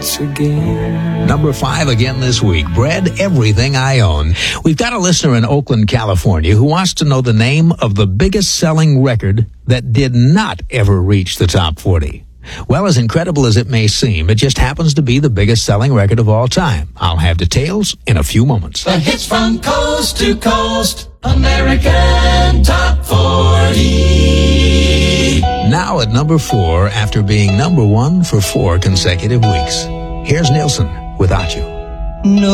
once again. Number 5 again this week, Bread, Everything I Own. We've got a listener in Oakland, California, who wants to know the name of the biggest selling record that did not ever reach the top 40. Well, as incredible as it may seem, it just happens to be the biggest selling record of all time. I'll have details in a few moments. The hits from coast to coast, American Top 40. Now at number 4, after being number 1 for 4 consecutive weeks. Here's Nielsen, Without You. No.